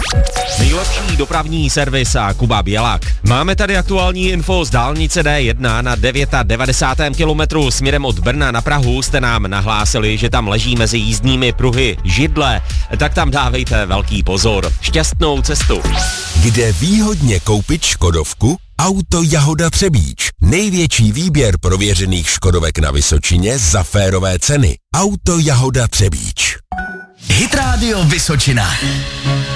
Nejlepší dopravní servis a Kuba Bělák. Máme tady aktuální info z dálnice D1 na 99. kilometru směrem od Brna na Prahu. Jste nám nahlásili, že tam leží mezi jízdními pruhy židle, tak tam dávejte velký pozor. Šťastnou cestu. Kde výhodně koupit škodovku? Auto Jahoda Třebíč. Největší výběr prověřených škodovek na Vysočině za férové ceny. Auto Jahoda Třebíč. Hit Radio Vysočina.